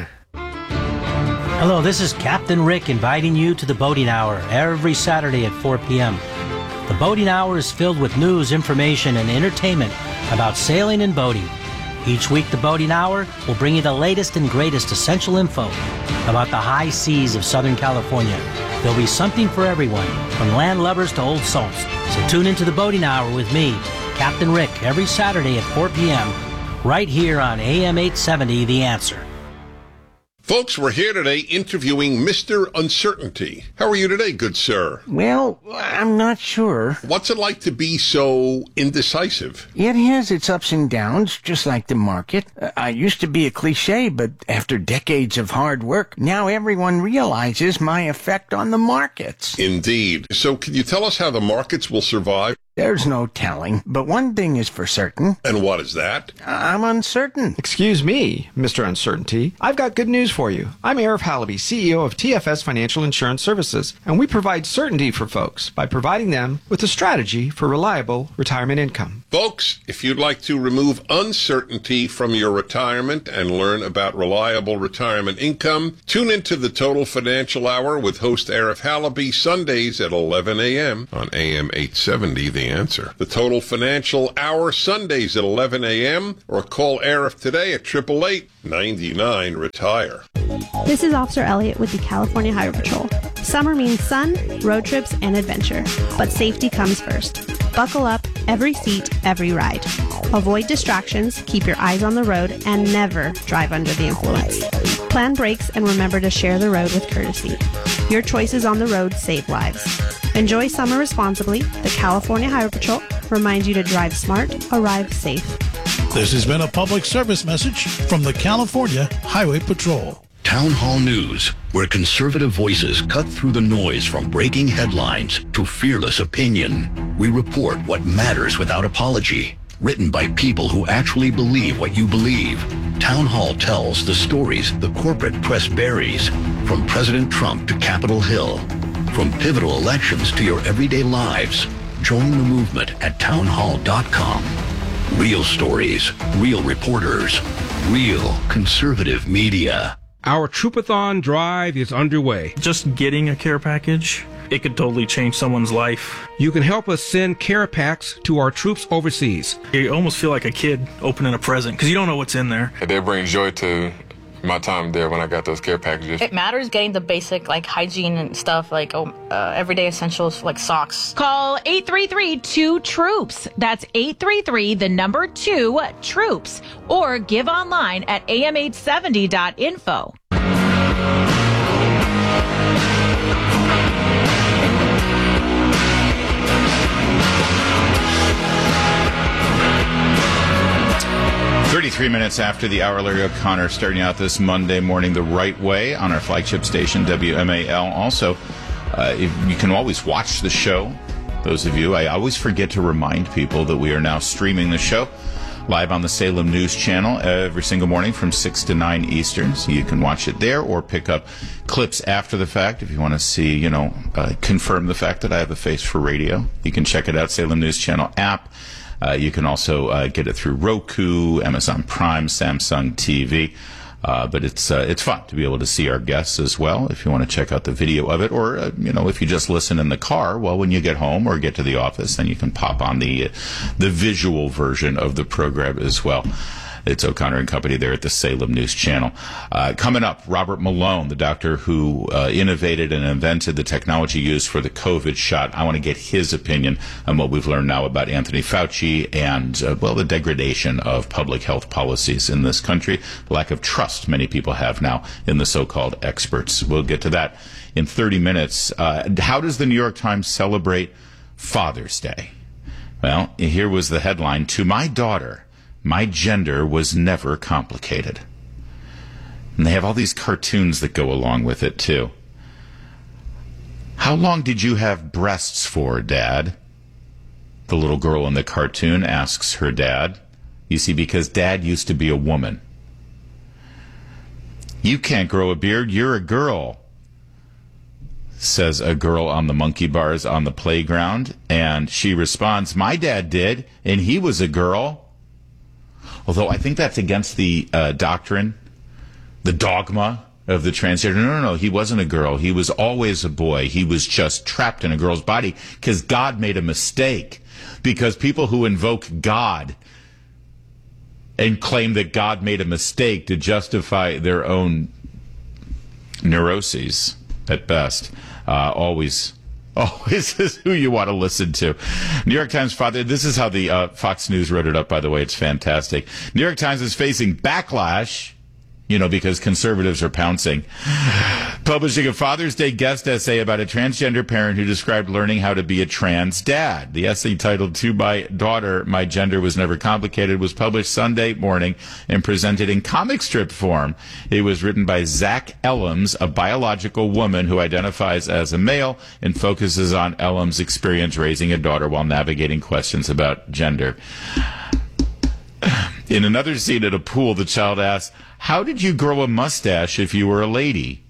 Hello, this is Captain Rick inviting you to the Boating Hour every Saturday at four p.m. The Boating Hour is filled with news, information, and entertainment about sailing and boating. Each week, the Boating Hour will bring you the latest and greatest essential info about the high seas of Southern California. There'll be something for everyone, from land lubbers to old salts. So tune into the Boating Hour with me, Captain Rick, every Saturday at four p.m. right here on A M eight seventy, The Answer. Folks, we're here today interviewing Mister Uncertainty. How are you today, good sir? Well, I'm not sure. What's it like to be so indecisive? It has its ups and downs, just like the market. Uh, I used to be a cliche, but after decades of hard work, now everyone realizes my effect on the markets. Indeed. So can you tell us how the markets will survive? There's no telling, but one thing is for certain. And what is that? I'm uncertain. Excuse me, Mister Uncertainty. I've got good news for you. I'm Arif Halaby, C E O of T F S Financial Insurance Services, and we provide certainty for folks by providing them with a strategy for reliable retirement income. Folks, if you'd like to remove uncertainty from your retirement and learn about reliable retirement income, tune into the Total Financial Hour with host Arif Halaby Sundays at eleven a.m. on A M eight seventy, The Answer. The Total Financial Hour Sundays at eleven a.m. or call Arif today at eight eight eight, nine nine, retire. This is Officer Elliott with the California Highway Patrol. Summer means sun, road trips, and adventure, but safety comes first. Buckle up, every seat, every ride. Avoid distractions, keep your eyes on the road, and never drive under the influence. Plan brakes and remember to share the road with courtesy. Your choices on the road save lives. Enjoy summer responsibly. The California Highway Patrol reminds you to drive smart, arrive safe. This has been a public service message from the California Highway Patrol. Town Hall News, where conservative voices cut through the noise from breaking headlines to fearless opinion. We report what matters without apology. Written by people who actually believe what you believe. Town Hall tells the stories the corporate press buries, from President Trump to Capitol Hill, from pivotal elections to your everyday lives. Join the movement at town hall dot com. Real stories, real reporters, real conservative media. Our Troopathon drive is underway. Just getting a care package, it could totally change someone's life. You can help us send care packs to our troops overseas. You almost feel like a kid opening a present because you don't know what's in there. It did bring joy to my time there when I got those care packages. It matters getting the basic like hygiene and stuff, like oh, uh, everyday essentials like socks. Call eight three three, two, troops. That's eight three three, the number two, troops. Or give online at A M eight seventy dot info. thirty-three minutes after the hour, Larry O'Connor starting out this Monday morning the right way on our flagship station, W M A L. Also, uh, if you can always watch the show. Those of you, I always forget to remind people that we are now streaming the show live on the Salem News Channel every single morning from six to nine Eastern. So you can watch it there or pick up clips after the fact if you want to see, you know, uh, confirm the fact that I have a face for radio. You can check it out, Salem News Channel app. Uh, you can also uh, get it through Roku, Amazon Prime, Samsung T V. Uh, but it's uh, it's fun to be able to see our guests as well. If you want to check out the video of it, or uh, you know, if you just listen in the car, well, when you get home or get to the office, then you can pop on the uh, the visual version of the program as well. It's O'Connor and Company there at the Salem News Channel. Uh, coming up, Robert Malone, the doctor who uh, innovated and invented the technology used for the COVID shot. I want to get his opinion on what we've learned now about Anthony Fauci and, uh, well, the degradation of public health policies in this country, the lack of trust many people have now in the so-called experts. We'll get to that in thirty minutes. Uh, how does the New York Times celebrate Father's Day? Well, here was the headline, "To my daughter, my gender was never complicated." And they have all these cartoons that go along with it, too. "How long did you have breasts for, Dad?" The little girl in the cartoon asks her dad. You see, because Dad used to be a woman. "You can't grow a beard, you're a girl," says a girl on the monkey bars on the playground. And she responds, "My dad did, and he was a girl." Although I think that's against the uh, doctrine, the dogma of the transgender. No, no, no, he wasn't a girl. He was always a boy. He was just trapped in a girl's body because God made a mistake. Because people who invoke God and claim that God made a mistake to justify their own neuroses, at best, uh, always... Oh, this is who you want to listen to. New York Times father. This is how the uh, Fox News wrote it up, by the way. It's fantastic. New York Times is facing backlash you know, because conservatives are pouncing. Publishing a Father's Day guest essay about a transgender parent who described learning how to be a trans dad. The essay, titled "To My Daughter, My Gender Was Never Complicated," was published Sunday morning and presented in comic strip form. It was written by Zach Ellams, a biological woman who identifies as a male, and focuses on Ellams' experience raising a daughter while navigating questions about gender. In another scene at a pool, the child asks, "How did you grow a mustache if you were a lady?"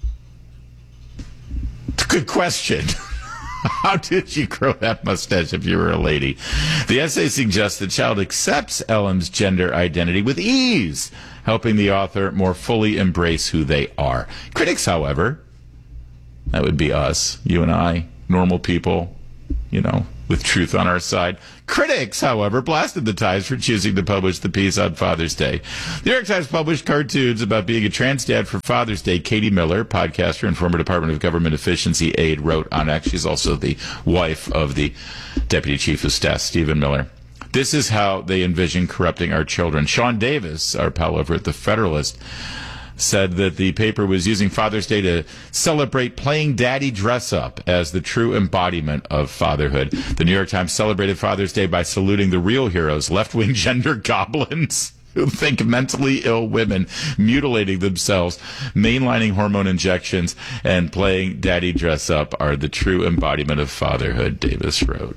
It's a good question. How did you grow that mustache if you were a lady? The essay suggests the child accepts Ellen's gender identity with ease, helping the author more fully embrace who they are. Critics, however, that would be us, you and I, normal people, you know, with truth on our side. Critics, however, blasted the Times for choosing to publish the piece on Father's Day. The New York Times published cartoons about being a trans dad for Father's Day. Katie Miller, podcaster and former Department of Government Efficiency aide, wrote on X. She's also the wife of the Deputy Chief of Staff, Stephen Miller. This is how they envision corrupting our children. Sean Davis, our pal over at The Federalist, said that the paper was using Father's Day to celebrate playing daddy dress-up as the true embodiment of fatherhood. The New York Times celebrated Father's Day by saluting the real heroes, left-wing gender goblins who think mentally ill women mutilating themselves, mainlining hormone injections, and playing daddy dress-up are the true embodiment of fatherhood, Davis wrote.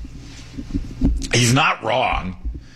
He's not wrong.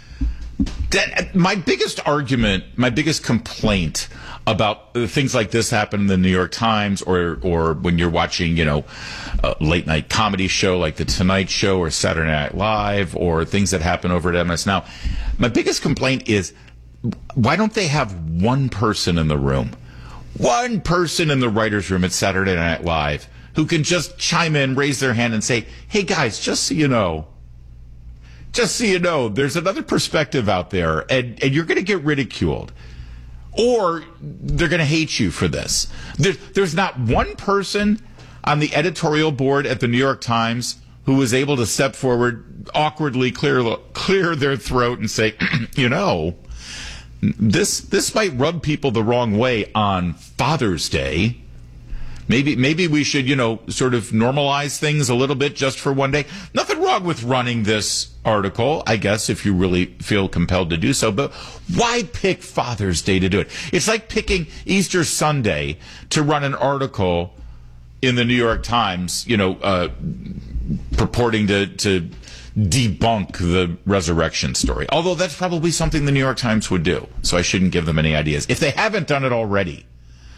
That, my biggest argument, my biggest complaint about things like this happen in the New York Times, or or when you're watching, you know, a late night comedy show like The Tonight Show or Saturday Night Live, or things that happen over at M S Now. My biggest complaint is, why don't they have one person in the room, one person in the writer's room at Saturday Night Live who can just chime in, raise their hand and say, "Hey guys, just so you know, just so you know, there's another perspective out there, and, and you're going to get ridiculed. Or they're going to hate you for this." There's, there's not one person on the editorial board at the New York Times who was able to step forward, awkwardly clear clear their throat and say, you know, this this might rub people the wrong way on Father's Day. Maybe maybe we should, you know, sort of normalize things a little bit just for one day. Nothing wrong with running this article, I guess, if you really feel compelled to do so. But why pick Father's Day to do it? It's like picking Easter Sunday to run an article in the New York Times, you know, uh, purporting to, to debunk the resurrection story. Although that's probably something the New York Times would do. So I shouldn't give them any ideas, if they haven't done it already.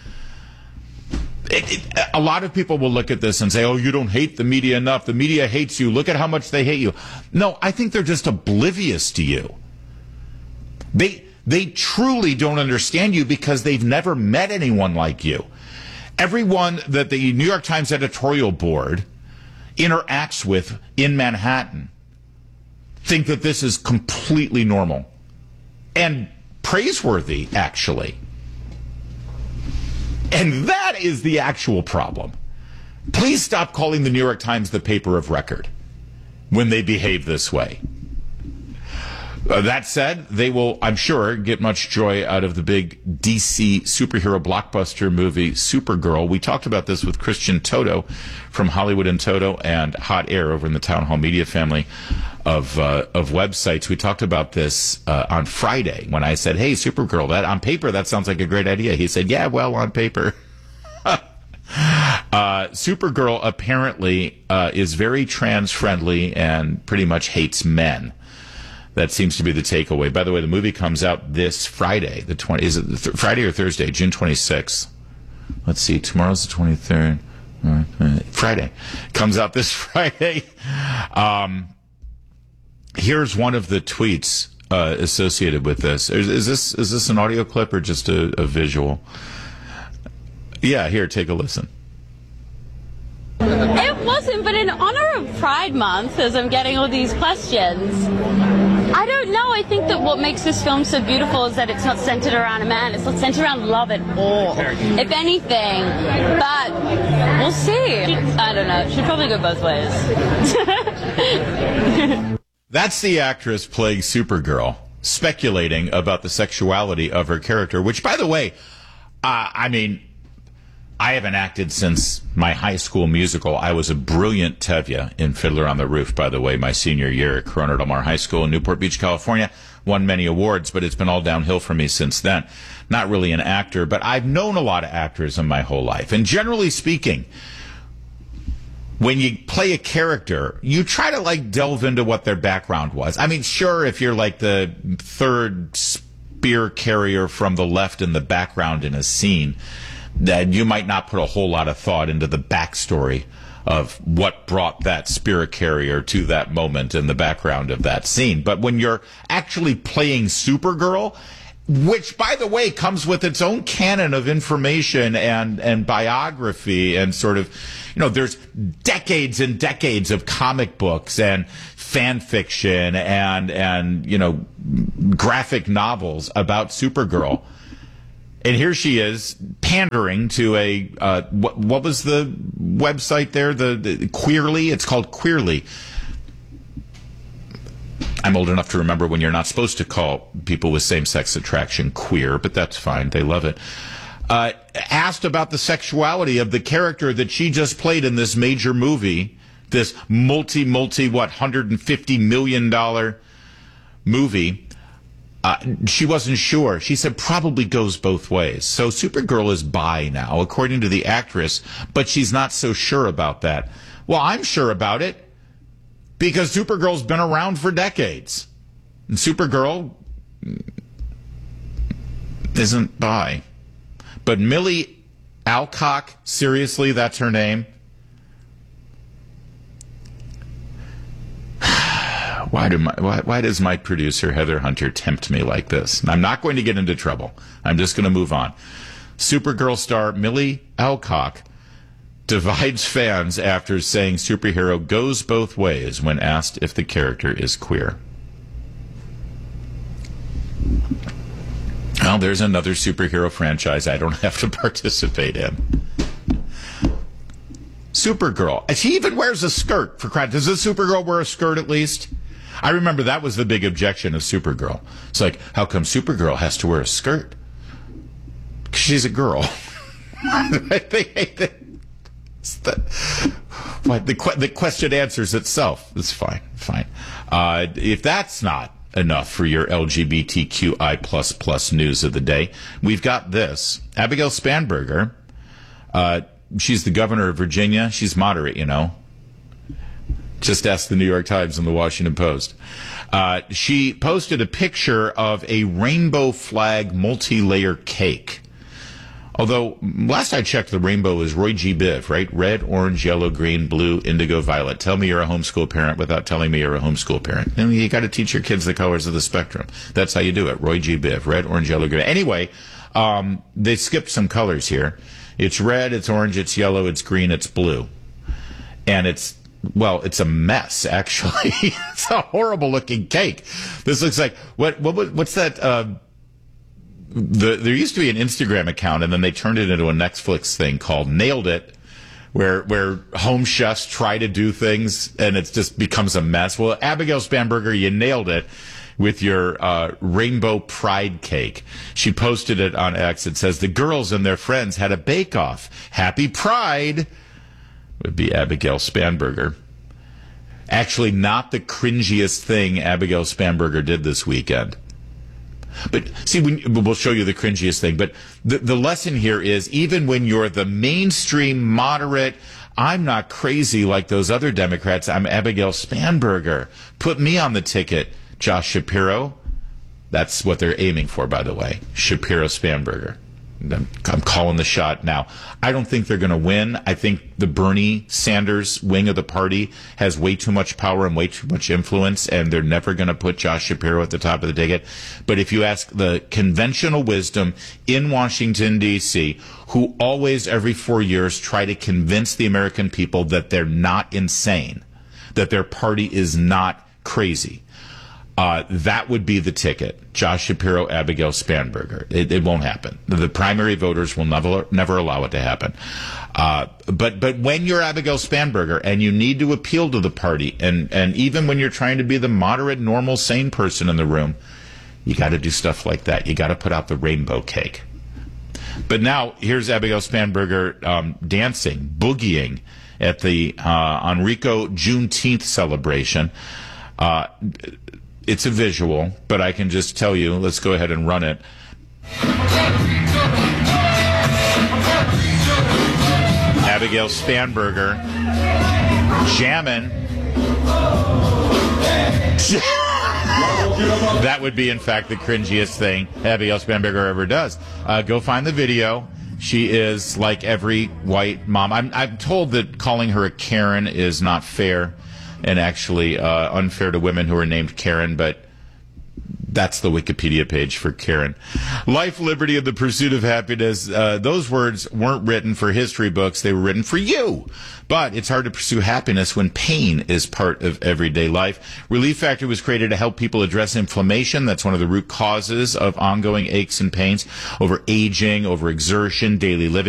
It, it, a lot of people will look at this and say, "Oh, you don't hate the media enough. The media hates you. Look at how much they hate you." No, I think they're just oblivious to you. They they truly don't understand you because they've never met anyone like you. Everyone that the New York Times editorial board interacts with in Manhattan think that this is completely normal and praiseworthy, actually. And that is the actual problem. Please stop calling the New York Times the paper of record when they behave this way. Uh, that said, they will, I'm sure, get much joy out of the big D C superhero blockbuster movie, Supergirl. We talked about this with Christian Toto from Hollywood and Toto and Hot Air over in the Town Hall Media family of uh, of websites. We talked about this uh, on Friday when I said, "Hey, Supergirl, that on paper, that sounds like a great idea." He said, "Yeah, well, on paper." uh, Supergirl apparently uh, is very trans-friendly and pretty much hates men. That seems to be the takeaway. By the way, the movie comes out this Friday. The twenty is it th- Friday or Thursday? June twenty-sixth. Let's see. Tomorrow's the twenty-third. Uh, Friday comes out this Friday. Um, here's one of the tweets uh, associated with this. Is, is this is this an audio clip or just a, a visual? Yeah, here, take a listen. It wasn't, but in honor of Pride Month, as I'm getting all these questions, I don't know. I think that what makes this film so beautiful is that it's not centered around a man. It's not centered around love at all, if anything. But we'll see. I don't know. It should probably go both ways. That's the actress playing Supergirl, speculating about the sexuality of her character, which, by the way, Uh, I mean, I haven't acted since my high school musical. I was a brilliant Tevye in Fiddler on the Roof, by the way, my senior year at Corona Del Mar High School in Newport Beach, California. Won many awards, but it's been all downhill for me since then. Not really an actor, but I've known a lot of actors in my whole life. And generally speaking, when you play a character, you try to, like, delve into what their background was. I mean, sure, if you're, like, the third spear carrier from the left in the background in a scene, that you might not put a whole lot of thought into the backstory of what brought that spirit carrier to that moment in the background of that scene. But when you're actually playing Supergirl, which, by the way, comes with its own canon of information and, and biography and sort of, you know, there's decades and decades of comic books and fan fiction and, and, you know, graphic novels about Supergirl. And here she is pandering to a, uh, what, what was the website there? The, the Queerly? It's called Queerly. I'm old enough to remember when you're not supposed to call people with same-sex attraction queer, but that's fine. They love it. Uh, asked about the sexuality of the character that she just played in this major movie, this multi, multi, what, one hundred fifty million dollars movie. Uh, she wasn't sure. She said probably goes both ways. So Supergirl is bi now, according to the actress, but she's not so sure about that. Well, I'm sure about it because Supergirl's been around for decades. And Supergirl isn't bi. But Millie Alcock, seriously, that's her name? Why do my, why, why does my producer, Heather Hunter, tempt me like this? I'm not going to get into trouble. I'm just going to move on. Supergirl star Millie Alcock divides fans after saying superhero goes both ways when asked if the character is queer. Well, there's another superhero franchise I don't have to participate in. Supergirl. She even wears a skirt, for crying. Does this Supergirl wear a skirt at least? I remember that was the big objection of Supergirl. It's like, how come Supergirl has to wear a skirt? 'Cause she's a girl. they hate that. The, the, the question answers itself. It's fine. Fine. Uh, if that's not enough for your L G B T Q I plus plus news of the day, we've got this. Abigail Spanberger, uh, she's the governor of Virginia. She's moderate, you know. Just ask the New York Times and the Washington Post. Uh, she posted a picture of a rainbow flag multi-layer cake. Although, last I checked, the rainbow is Roy G. Biv, right? Red, orange, yellow, green, blue, indigo, violet. Tell me you're a homeschool parent without telling me you're a homeschool parent. I mean, you got to teach your kids the colors of the spectrum. That's how you do it. Roy G. Biv, red, orange, yellow, green. Anyway, um, they skipped some colors here. It's red, it's orange, it's yellow, it's green, it's blue. And it's, well, it's a mess, actually. It's a horrible-looking cake. This looks like, what? What? What's that? Uh, the, there used to be an Instagram account, and then they turned it into a Netflix thing called Nailed It, where where home chefs try to do things, and it just becomes a mess. Well, Abigail Spanberger, you nailed it with your uh, rainbow pride cake. She posted it on X. It says, the girls and their friends had a bake-off. Happy Pride! Would be Abigail Spanberger. Actually, not the cringiest thing Abigail Spanberger did this weekend. But see, when, we'll show you the cringiest thing. But the, the lesson here is, even when you're the mainstream moderate, I'm not crazy like those other Democrats, I'm Abigail Spanberger. Put me on the ticket, Josh Shapiro. That's what they're aiming for, by the way. Shapiro Spanberger. I'm, I'm calling the shot now. I don't think they're going to win. I think the Bernie Sanders wing of the party has way too much power and way too much influence, and they're never going to put Josh Shapiro at the top of the ticket. But if you ask the conventional wisdom in Washington, D C, who always every four years try to convince the American people that they're not insane, that their party is not crazy, Uh, that would be the ticket. Josh Shapiro, Abigail Spanberger. It, it won't happen. The primary voters will never never allow it to happen. Uh, but but when you're Abigail Spanberger and you need to appeal to the party, and, and even when you're trying to be the moderate, normal, sane person in the room, you got to do stuff like that. You got to put out the rainbow cake. But now here's Abigail Spanberger um, dancing, boogieing at the uh, Enrico Juneteenth celebration. Uh, it's a visual, but I can just tell you, let's go ahead and run it. Abigail Spanberger jamming. That would be, in fact, the cringiest thing Abigail Spanberger ever does. Uh, go find the video. She is like every white mom. I'm, I'm told that calling her a Karen is not fair and actually uh, unfair to women who are named Karen, but that's the Wikipedia page for Karen. Life, liberty, and the pursuit of happiness. Uh, those words weren't written for history books. They were written for you. But it's hard to pursue happiness when pain is part of everyday life. Relief Factor was created to help people address inflammation. That's one of the root causes of ongoing aches and pains over aging, over exertion, daily living.